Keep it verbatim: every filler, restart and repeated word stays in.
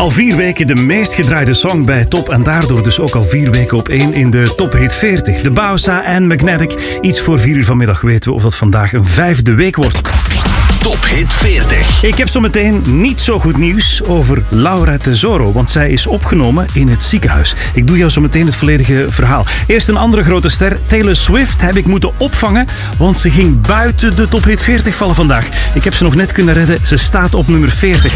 Al vier weken de meest gedraaide song bij Top en daardoor dus ook al vier weken op één in de Top Hit veertig. De Bausa en Magnetic. Iets voor vier uur vanmiddag weten we of dat vandaag een vijfde week wordt. Top Hit veertig. Ik heb zo meteen niet zo goed nieuws over Laura Tesoro, want zij is opgenomen in het ziekenhuis. Ik doe jou zo meteen het volledige verhaal. Eerst een andere grote ster, Taylor Swift, heb ik moeten opvangen, want ze ging buiten de Top Hit veertig vallen vandaag. Ik heb ze nog net kunnen redden, ze staat op nummer veertig.